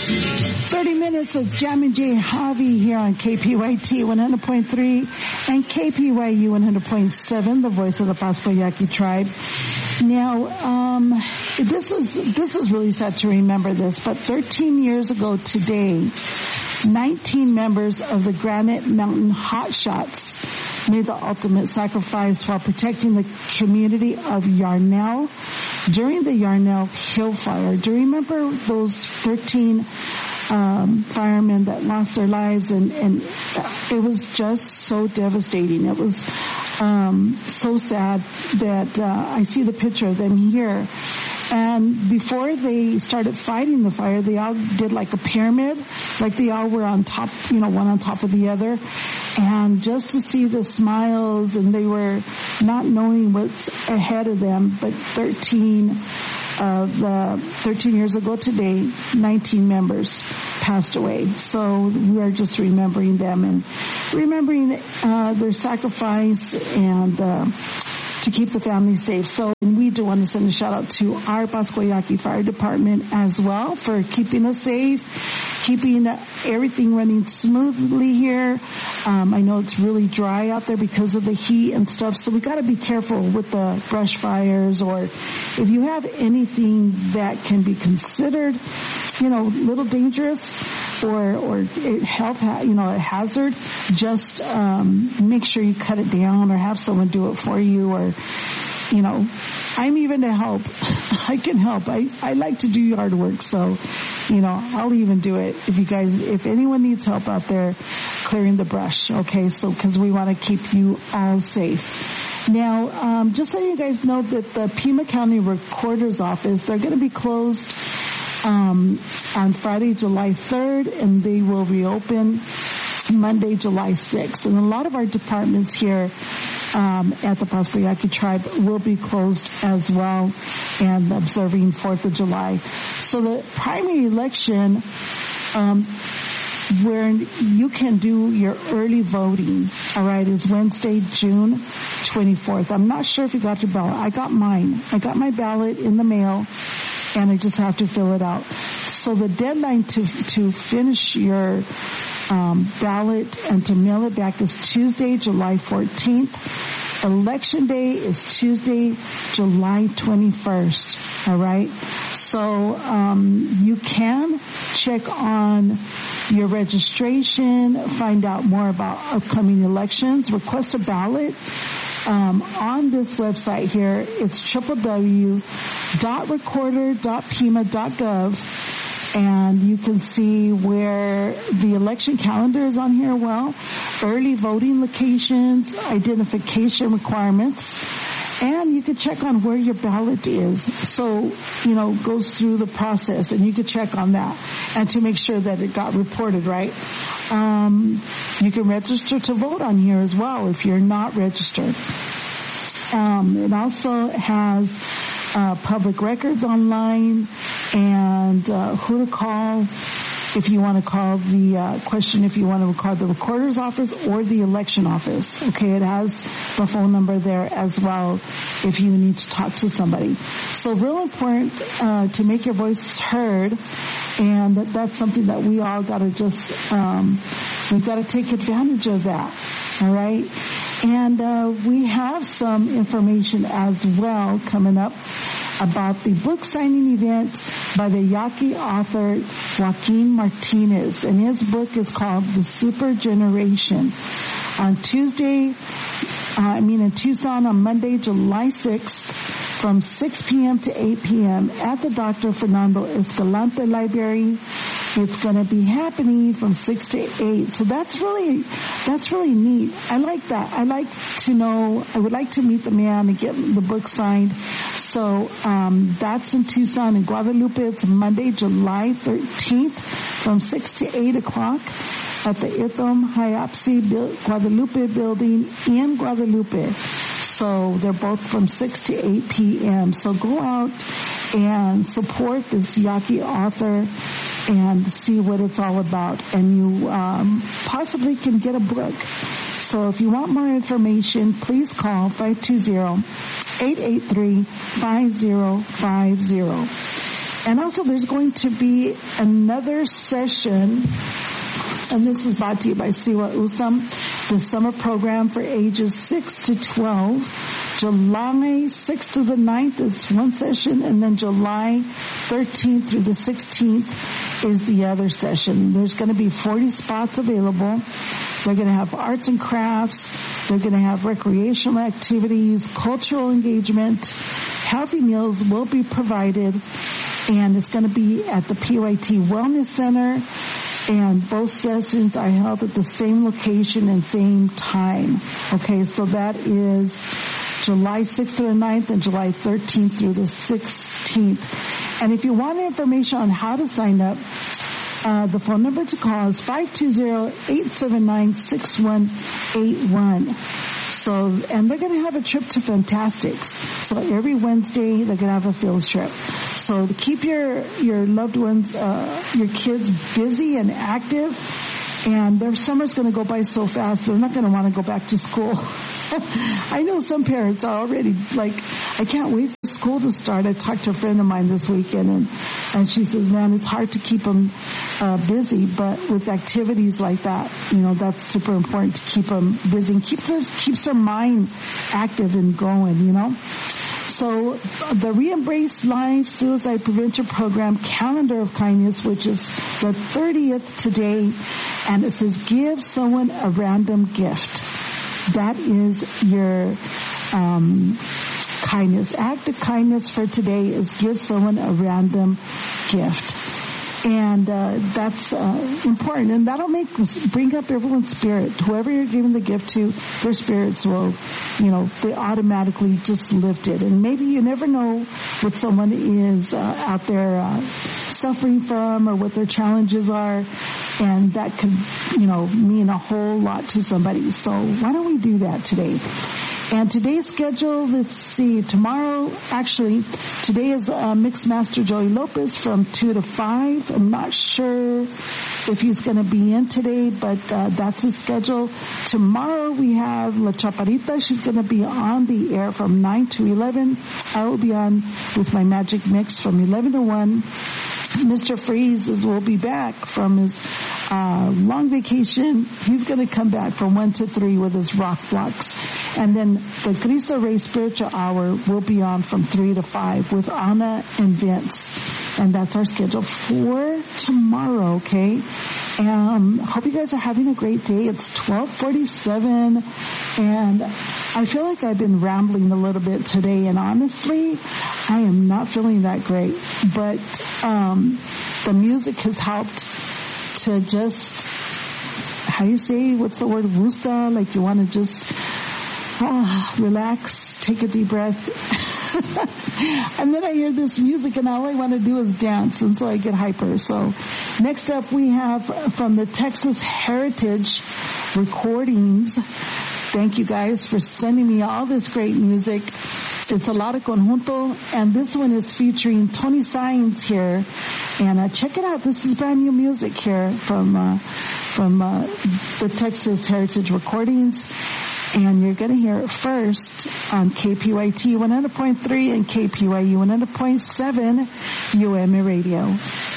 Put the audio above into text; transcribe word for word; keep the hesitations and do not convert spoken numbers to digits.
thirty minutes of Jammin' J Javi here on K P Y T one hundred point three and K P Y U one hundred point seven, the voice of the Pascua Yaqui tribe. Now, um, this is, this is really sad to remember this, but thirteen years ago today, nineteen members of the Granite Mountain Hot Shots made the ultimate sacrifice while protecting the community of Yarnell during the Yarnell Hill Fire. Do you remember those thirteen um, firemen that lost their lives? And, and it was just so devastating. It was um, so sad that uh, I see the picture of them here. And before they started fighting the fire, they all did like a pyramid, like they all were on top, you know, one on top of the other. And just to see the smiles, and they were not knowing what's ahead of them, but thirteen of uh, thirteen years ago today, nineteen members passed away. So we are just remembering them and remembering uh, their sacrifice and uh, to keep the family safe. So and we do want to send a shout out to our Pascua Yaqui Fire Department as well for keeping us safe, keeping everything running smoothly here. Um, I know it's really dry out there because of the heat and stuff, so we got to be careful with the brush fires, or if you have anything that can be considered, you know, a little dangerous or or health, you know, a hazard, just um, make sure you cut it down or have someone do it for you, or you know, I'm even to help. I can help. I, I like to do yard work, so, you know, I'll even do it if you guys, if anyone needs help out there clearing the brush, okay? So, cause we want to keep you all safe. Now, um, just so you guys know that the Pima County Recorder's Office, they're going to be closed, um, on Friday, July third, and they will reopen Monday, July sixth. And a lot of our departments here, Um, at the Pascua Yaqui tribe will be closed as well, and observing fourth of July. So the primary election, um, where you can do your early voting, all right, is Wednesday, June twenty-fourth. I'm not sure if you got your ballot. I got mine. I got my ballot in the mail, and I just have to fill it out. So the deadline to to finish your um, ballot and to mail it back is Tuesday, July fourteenth. Election day is Tuesday, July twenty-first. All right. So um, you can check on your registration, find out more about upcoming elections, request a ballot. Um, on this website here, it's w w w dot recorder dot pima dot gov, and you can see where the election calendar is on here. Well, early voting locations, identification requirements, and you can check on where your ballot is. So, you know, goes through the process, and you can check on that and to make sure that it got reported right. Um, you can register to vote on here as well if you're not registered. Um, it also has uh, public records online and uh, who to call if you want to call the uh, question, if you want to call the recorder's office or the election office. Okay, it has the phone number there as well if you need to talk to somebody. So real important uh, to make your voice heard, and that's something that we all got to just, um, we've got to take advantage of that. All right. And uh, we have some information as well coming up about the book signing event by the Yaqui author Joaquin Martinez, and his book is called The Super Generation. On Tuesday, uh, I mean in Tucson on Monday, July sixth, from six p.m. to eight p.m. at the Doctor Fernando Escalante Library. It's going to be happening from six to eight. So that's really, that's really neat. I like that. I like to know, I would like to meet the man and get the book signed. So, um, that's in Tucson and Guadalupe. It's Monday, July thirteenth from six to eight o'clock at the Itham Hyopsy Guadalupe building in Guadalupe. So they're both from six to eight p.m. So go out and support this Yaqui author and see what it's all about. And you um, possibly can get a book. So if you want more information, please call five two zero, eight eight three, five zero five zero. And also there's going to be another session, and this is brought to you by Siwa Usam, the summer program for ages six to twelve. July sixth to the ninth is one session, and then July thirteenth through the sixteenth is the other session. There's going to be forty spots available. They're going to have arts and crafts. They're going to have recreational activities, cultural engagement. Healthy meals will be provided, and it's going to be at the P Y T Wellness Center. And both sessions are held at the same location and same time. Okay, so that is July sixth through the ninth and July thirteenth through the sixteenth. And if you want information on how to sign up, uh, the phone number to call is five two zero, eight seven nine, six one eight one. So, and they're going to have a trip to Fantastics. So every Wednesday they're going to have a field trip. So to keep your, your loved ones, uh, your kids busy and active, and their summer's going to go by so fast, they're not going to want to go back to school. I know some parents are already like, I can't wait for school to start. I talked to a friend of mine this weekend, and, and she says, man, it's hard to keep them uh, busy, but with activities like that, you know, that's super important to keep them busy and keeps their, keeps their mind active and going, you know. So the Re-Embrace Life Suicide Prevention Program Calendar of Kindness, which is the thirtieth today, and it says give someone a random gift. That is your um kindness. Act of kindness for today is give someone a random gift. And uh that's uh important, and that'll make bring up everyone's spirit. Whoever you're giving the gift to, their spirits will, you know, they automatically just lift it. And maybe you never know what someone is uh, out there uh, suffering from, or what their challenges are, and that could, you know, mean a whole lot to somebody. So why don't we do that today? And today's schedule, let's see, tomorrow, actually, today is uh, Mixmaster Joey Lopez from two to five. I'm not sure if he's going to be in today, but uh, that's his schedule. Tomorrow we have La Chaparita. She's going to be on the air from nine to eleven. I will be on with my Magic Mix from eleven to one. Mister Freeze is, will be back from his uh long vacation. He's going to come back from one to three with his rock blocks. And then the Cristo Rey Spiritual Hour will be on from three to five with Anna and Vince. And that's our schedule for tomorrow, okay? Um, hope you guys are having a great day. It's twelve forty-seven, and I feel like I've been rambling a little bit today, and honestly, I am not feeling that great. But um the music has helped to just, how do you say, what's the word, wusa, like you want to just ah, relax, take a deep breath. And then I hear this music, and all I want to do is dance, and so I get hyper. So next up we have from the Texas Heritage Recordings. Thank you guys for sending me all this great music. It's a lot of conjunto, and this one is featuring Tony Sainz here. And uh, check it out. This is brand new music here from uh, from uh, the Texas Heritage Recordings. And you're going to hear it first on K P Y T one hundred point three and K P Y U one hundred point seven U M A Radio.